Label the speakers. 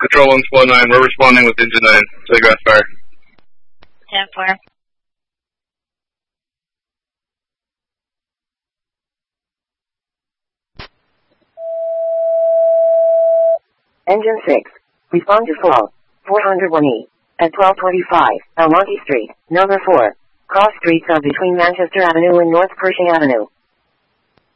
Speaker 1: Control 149, we're responding with engine 9, to the grass fire.
Speaker 2: 10-4.
Speaker 3: Engine 6. Respond to fall. 401E. At 1225, Almonte Street, number 4. Cross streets are between Manchester Avenue and North Pershing Avenue.